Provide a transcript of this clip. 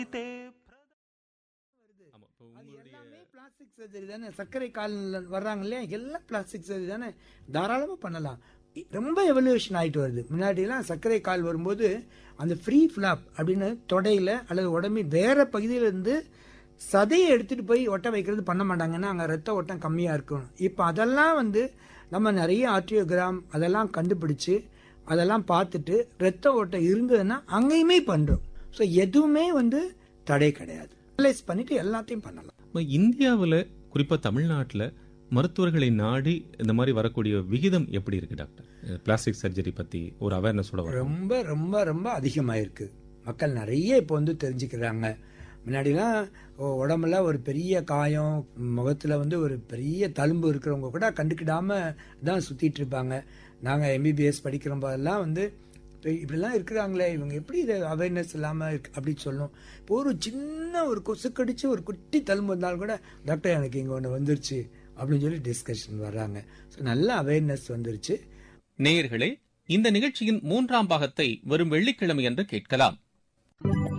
Plastic surgery தானே. சர்க்கரை கால் வர்றாங்க இல்லையா, எல்லாம் பிளாஸ்டிக் சர்ஜரி தானே, தாராளமா பண்ணலாம். ரொம்ப எவல்யூஷன் ஆயிட்டு வருது. முன்னாடிலாம் சர்க்கரை கால் வரும்போது அந்த ஃப்ரீ ஃபிளாப் அப்படின்னு தொடையில அல்லது உடம்பு வேற பகுதியில இருந்து சதையை எடுத்துட்டு போய் ஒட்ட வைக்கிறது பண்ண மாட்டாங்கன்னா அங்க ரத்த ஓட்டம் கம்மியா இருக்கும். இப்ப அதெல்லாம் நம்ம நிறைய ஆர்டியோகிராம் அதெல்லாம் கண்டுபிடிச்சு அதெல்லாம் பார்த்துட்டு ரத்த ஓட்டம் இருந்ததுன்னா அங்கேயுமே பண்றோம். ஸோ எதுவுமே தடை கிடையாது. அனலைஸ் பண்ணிட்டு எல்லாத்தையும் பண்ணலாம். இந்தியாவில் குறிப்பா தமிழ்நாட்டில் மருத்துவர்களை நாடி இந்த மாதிரி வரக்கூடிய விகிதம் எப்படி இருக்கு டாக்டர்? பிளாஸ்டிக் சர்ஜரி பத்தி ஒரு அவேர்னஸ் ரொம்ப ரொம்ப ரொம்ப அதிகமாயிருக்கு. மக்கள் நிறைய இப்போ தெரிஞ்சுக்கிறாங்க. முன்னாடிலாம் உடம்புல ஒரு பெரிய காயம், முகத்துல ஒரு பெரிய தழும்பு இருக்கிறவங்க கூட கண்டுக்கிடாம தான் சுத்திட்டு இருப்பாங்க. நாங்க எம்பிபிஎஸ் படிக்கிற போதெல்லாம் இப்படிலாம் இருக்கிறாங்களே, இவங்க எப்படி இதை அவேர்னஸ் இல்லாம அப்படின்னு சொல்லணும். இப்போ ஒரு சின்ன ஒரு கொசு கடிச்சு ஒரு குட்டி தழும்பு வந்தாலும் கூட டாக்டர் எனக்கு இங்க ஒன்று வந்துருச்சு அப்படின்னு சொல்லி டிஸ்கஷன் வர்றாங்க. ஸோ நல்ல அவேர்னஸ் வந்துருச்சு. நேயர்களே, இந்த நிகழ்ச்சியின் 3ஆம் பாகத்தை வரும் வெள்ளிக்கிழமை என்று கேட்கலாம்.